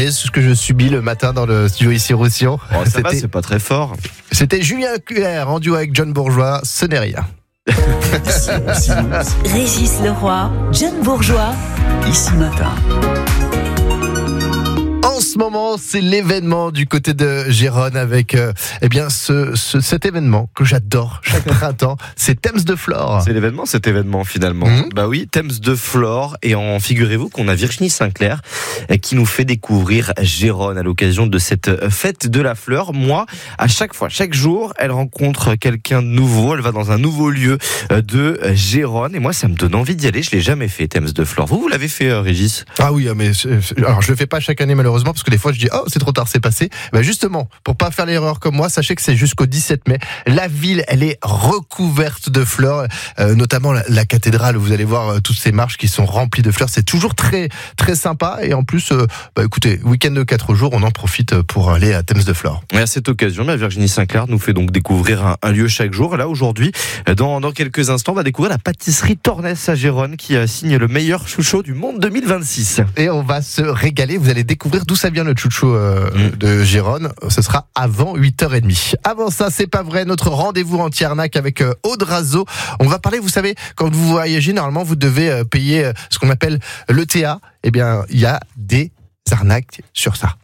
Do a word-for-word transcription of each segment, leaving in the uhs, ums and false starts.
voyez ce que je subis le matin dans le studio ici Roussillon. Oh, ça va, c'est pas très fort. C'était Julien Clerc en duo avec John Bourgeois, ce n'est rien. Régis Leroy, John Bourgeois, Ici Matin. En ce moment, c'est l'événement du côté de Gérone avec euh, eh bien ce, ce, cet événement que j'adore chaque printemps, c'est Thames de Flore. C'est l'événement, cet événement finalement. Mmh. Bah oui, Thames de Flore. Et en figurez-vous qu'on a Virginie Sinclair qui nous fait découvrir Gérone à l'occasion de cette fête de la fleur. Moi, à chaque fois, chaque jour, elle rencontre quelqu'un de nouveau. Elle va dans un nouveau lieu de Gérone. Et moi, ça me donne envie d'y aller. Je l'ai jamais fait, Thames de Flore. Vous, vous l'avez fait, Régis ? Ah oui, mais alors je le fais pas chaque année malheureusement parce que des fois je dis oh c'est trop tard, c'est passé. Ben justement, pour pas faire l'erreur comme moi, sachez que c'est jusqu'au dix-sept mai. La ville, elle est recouverte de fleurs, euh, notamment la, la cathédrale où vous allez voir euh, toutes ces marches qui sont remplies de fleurs. C'est toujours très très sympa et en plus, euh, bah écoutez, week-end de quatre jours, on en profite pour aller à Thames de Flore. Et à cette occasion, bah, Virginie Sinclair nous fait donc découvrir un, un lieu chaque jour. Et là aujourd'hui, dans, dans quelques instants, on va découvrir la pâtisserie Tornès à Gérone qui euh, signe le meilleur chouchou du monde deux mille vingt-six. Et on va se régaler. Vous allez découvrir d'où ça vient le chouchou euh, mmh. de Gérone. Ce sera avant huit heures trente. Avant ça, c'est pas vrai, notre rendez-vous anti-arnaque avec euh, Aude Razo. On va parler, vous savez, quand vous voyagez, normalement, vous devez euh, payer euh, ce qu'on appelle l'E T A. Eh bien, il y a des arnaques sur ça.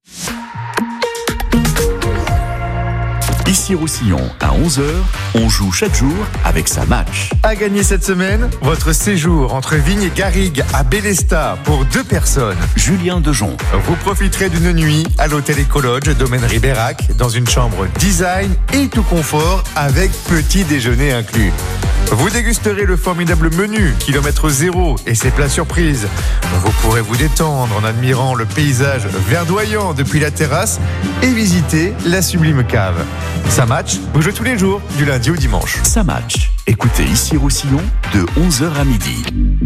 Ici Roussillon, à onze heures, on joue chaque jour avec sa match. À gagner cette semaine, votre séjour entre Vignes et Garrigues à Bélestat pour deux personnes. Julien Dejon. Vous profiterez d'une nuit à l'hôtel Écologe, domaine Ribérac, dans une chambre design et tout confort avec petit déjeuner inclus. Vous dégusterez le formidable menu kilomètre zéro et ses plats surprises. Vous pourrez vous détendre en admirant le paysage verdoyant depuis la terrasse et visiter la sublime cave. Sa match, vous jouez tous les jours, du lundi au dimanche. Sa match. Écoutez Ici Roussillon de onze heures à midi.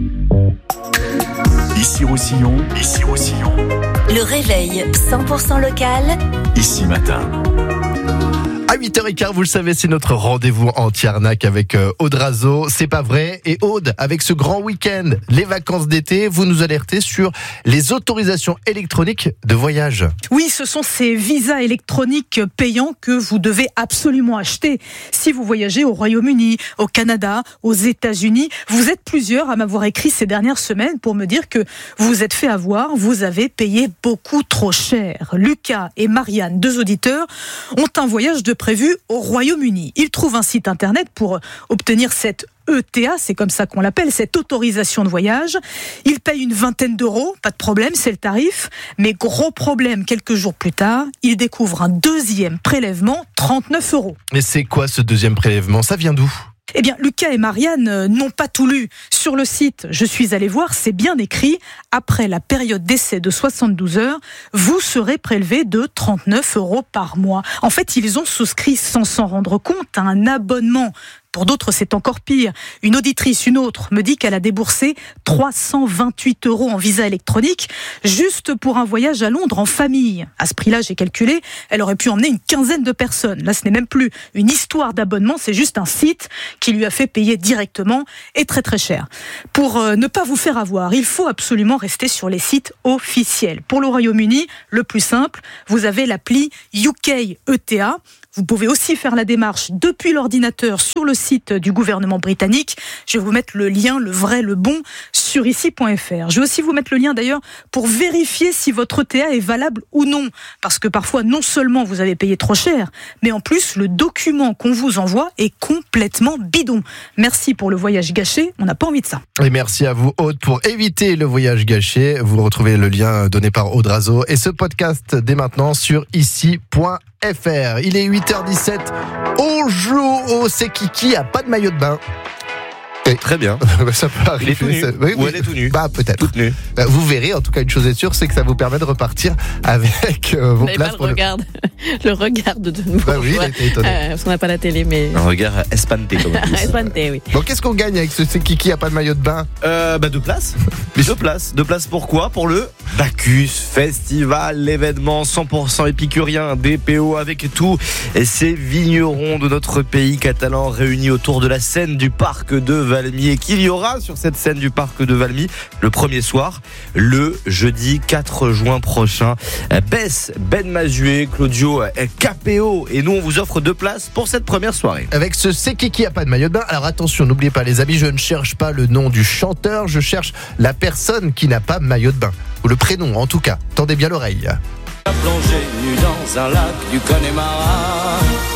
Ici Roussillon, Ici Roussillon. Le réveil cent pour cent local. Ici Matin. À huit heures quinze, vous le savez, c'est notre rendez-vous anti-arnaque avec euh, Aude Razo. C'est pas vrai. Et Aude, avec ce grand week-end, les vacances d'été, vous nous alertez sur les autorisations électroniques de voyage. Oui, ce sont ces visas électroniques payants que vous devez absolument acheter. Si vous voyagez au Royaume-Uni, au Canada, aux États-Unis, vous êtes plusieurs à m'avoir écrit ces dernières semaines pour me dire que vous vous êtes fait avoir, vous avez payé beaucoup trop cher. Lucas et Marianne, deux auditeurs, ont un voyage de prévu au Royaume-Uni. Ils trouvent un site internet pour obtenir cette E T A, c'est comme ça qu'on l'appelle, cette autorisation de voyage. Ils payent une vingtaine d'euros, pas de problème, c'est le tarif. Mais gros problème, quelques jours plus tard, ils découvrent un deuxième prélèvement, trente-neuf euros. Et c'est quoi ce deuxième prélèvement ? Ça vient d'où ? Eh bien, Lucas et Marianne n'ont pas tout lu. Sur le site, je suis allée voir, c'est bien écrit. Après la période d'essai de soixante-douze heures, vous serez prélevé de trente-neuf euros par mois. En fait, ils ont souscrit sans s'en rendre compte à un abonnement. Pour d'autres, c'est encore pire. Une auditrice, une autre, me dit qu'elle a déboursé trois cent vingt-huit euros en visa électronique juste pour un voyage à Londres en famille. À ce prix-là, j'ai calculé, elle aurait pu emmener une quinzaine de personnes. Là, ce n'est même plus une histoire d'abonnement, c'est juste un site qui lui a fait payer directement et très très cher. Pour euh, ne pas vous faire avoir, il faut absolument rester sur les sites officiels. Pour le Royaume-Uni, le plus simple, vous avez l'appli U K E T A. Vous pouvez aussi faire la démarche depuis l'ordinateur sur le site du gouvernement britannique. Je vais vous mettre le lien, le vrai, le bon, sur ici point f r. Je vais aussi vous mettre le lien d'ailleurs pour vérifier si votre E T A est valable ou non. Parce que parfois, non seulement vous avez payé trop cher, mais en plus, le document qu'on vous envoie est complètement bidon. Merci pour le voyage gâché, on n'a pas envie de ça. Et merci à vous, Aude, pour éviter le voyage gâché. Vous retrouvez le lien donné par Aude Razo et ce podcast dès maintenant sur ici point f r. Il est huit heures dix-sept. On joue au C'est Kiki à pas de maillot de bain. Et très bien. Ça peut arriver. Il est tout nu. Ça... Oui, Ou oui. elle est tout nue. Bah peut-être. Toute nue. Bah, vous verrez. En tout cas, une chose est sûre, c'est que ça vous permet de repartir avec euh, vos mais places. Pas pour le regard, le... le regard de nous. Bah oui, il était étonné. Euh, parce qu'on n'a pas la télé, mais. Un regard espanté comme on dit. Espanté, oui. Bon, qu'est-ce qu'on gagne avec ce C'est Kiki à pas de maillot de bain? Euh, bah deux places. Mais deux places. Deux places pourquoi? Pour le Bacchus Festival, l'événement cent pour cent épicurien, D P O avec tous ces vignerons de notre pays catalan réunis autour de la scène du parc de Valmy, et qu'il y aura sur cette scène du parc de Valmy le premier soir, le jeudi quatre juin prochain. Bess, Ben Mazué, Claudio Capéo et nous on vous offre deux places pour cette première soirée. Avec ce C'est qui qui a pas de maillot de bain. Alors attention, n'oubliez pas les amis, je ne cherche pas le nom du chanteur, je cherche la personne qui n'a pas maillot de bain. Ou le prénom en tout cas, tendez bien l'oreille. Plongé nu dans un lac du Connemara.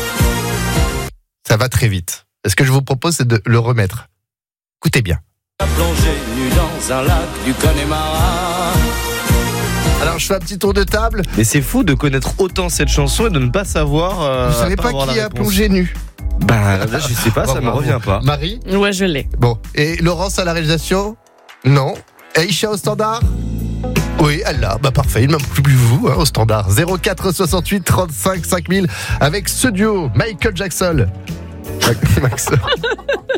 Ça va très vite. Ce que je vous propose, c'est de le remettre. Écoutez bien. Plongé nu dans un lac du Connemara. Alors je fais un petit tour de table. Mais c'est fou de connaître autant cette chanson et de ne pas savoir. Euh, Vous savez pas, pas qui a plongé nu? Bah là je sais pas, ça me revient pas. Marie? Ouais, je l'ai. Bon. Et Laurence à la réalisation? Non. Aïcha au standard? Oui, elle l'a. Bah parfait, il ne manque plus vous hein, au standard. zéro quatre soixante-huit trente-cinq cinq mille avec ce duo Michael Jackson. Max.